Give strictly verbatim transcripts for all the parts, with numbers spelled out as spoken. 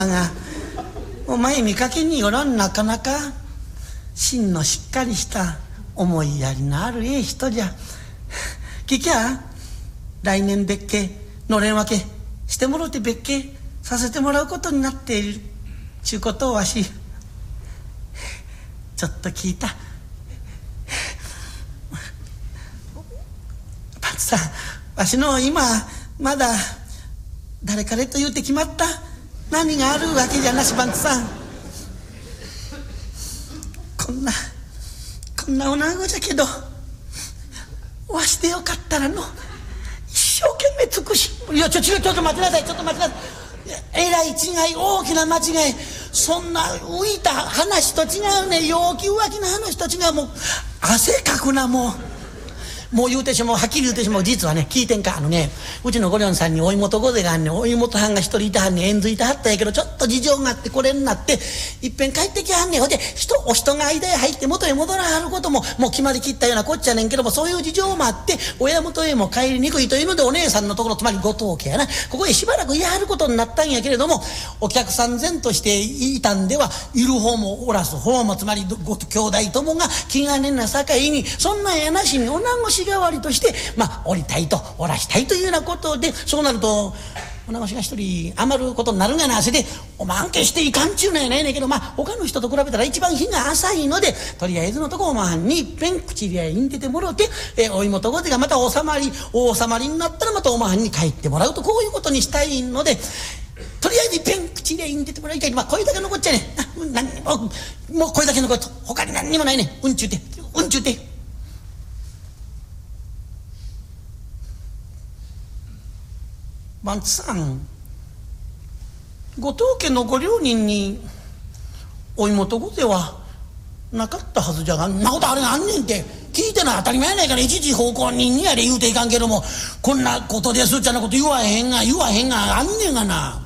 がお前見かけによらん、なかなか芯のしっかりした思いやりのあるええ人じゃ。聞きゃ来年別件のれん分けしてもろて別件させてもらうことになっているちゅうことをわしちょっと聞いた。パンツさん、わしの今まだ誰彼と言うて決まった何があるわけじゃなし。パンツさん、こんなこんな女子じゃけどわしでよかったらの一生懸命尽くし。いやちょちょちょっと待ちなさい、ちょっと待ちなさい。えらい違い、大きな間違い。そんな浮いた話と違うね。陽気浮気の話と違う。もう汗かくな。もうもう言うてしもうはっきり言うてしもう実はね、聞いてんか、あのね、うちのごりょんさんにお妹御勢があんねん。お妹はんが一人いたはんねん。縁づいてはったんやけど、ちょっと事情があってこれになっていっぺん帰ってきはんねん。ほんで人お人が間へ入って元へ戻らはることももう決まりきったようなこっちゃねんけども、そういう事情もあって親元へも帰りにくいというので、お姉さんのところ、つまりご当家やな、ここへしばらくいはることになったんやけれども、お客さん前としていたんではいる方もおらす方も、つまりご兄弟ともが気兼ねなさかいに、そんなんやなしに女子代わりとしてまあおりたいとおらしたいというようなことで、そうなると女子が一人余ることになるがな。それでおまんけしていかんちゅうのやないねんけど、まあ他の人と比べたら一番日が浅いので、とりあえずのとこおまんにいっぺん口入れに出てもろて、えお妹御勢がまた収まり大収まりになったらまたおまんに帰ってもらうと、こういうことにしたいので、とりあえずいっぺん口入れに出てもらいたい。まあこれだけ残っちゃねん。何にももうこれだけ残っと他に何にもないねん。うんちゅうてうんちゅうて。パンツさん、ご当家のご両人にお妹御勢はなかったはずじゃが、んなことあれがあんねんって聞いてな当たり前やないから。一時奉公人にやで言うていかんけども、こんなことですっちゃなこと言わへんが言わへんがあんねんがな。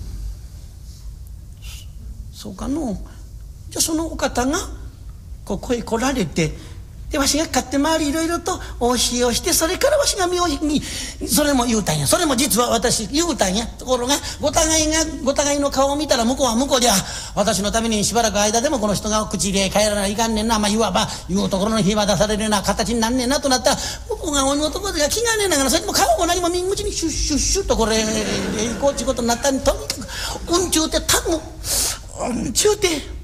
そうかの。じゃあそのお方がここへ来られて、でわしが勝手回りいろいろとお教えをして、それからわしが身をにそれも言うたんや。それも実は私言うたんや。ところがご互いがご互いの顔を見たら、向こうは向こうでは私のためにしばらく間でもこの人が口入れ帰らないかんねんな、まあいわば言うところの日は出されるような形になんねんなとなったら、向こうがお妹御勢が気がねえながら、それでも顔も何も見口にシュッシュッシュッとこれこうちゅうことになったんで、とにかくうんちゅうてたぶんうんちゅうて